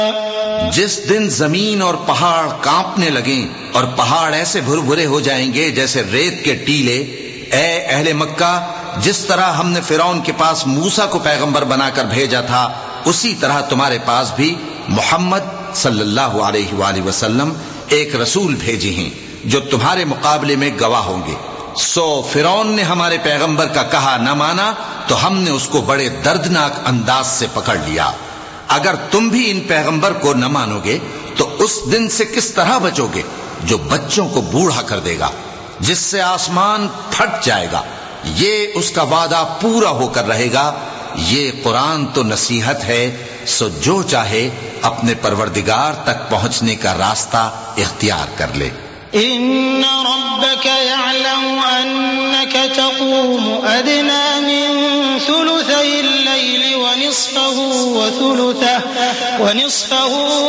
جس دن زمین اور پہاڑ کانپنے لگیں اور پہاڑ ایسے بھربھرے ہو جائیں گے جیسے ریت کے ٹیلے، اے اہل مکہ، جس طرح ہم نے فرعون کے پاس موسیٰ کو پیغمبر بنا کر بھیجا تھا، اسی طرح تمہارے پاس بھی محمد صلی اللہ علیہ وآلہ وسلم ایک رسول بھیجے ہیں جو تمہارے مقابلے میں گواہ ہوں گے۔ سو فرعون نے ہمارے پیغمبر کا کہا نہ مانا تو ہم نے اس کو بڑے دردناک انداز سے پکڑ لیا۔ اگر تم بھی ان پیغمبر کو نہ مانو گے تو اس دن سے کس طرح بچو گے جو بچوں کو بوڑھا کر دے گا، جس سے آسمان پھٹ جائے گا۔ یہ اس کا وعدہ پورا ہو کر رہے گا۔ یہ قرآن تو نصیحت ہے، سو جو چاہے اپنے پروردگار تک پہنچنے کا راستہ اختیار کر لے۔ إن ربك يعلم أنك تقوم أدنى من ثلثي الليل ونصفه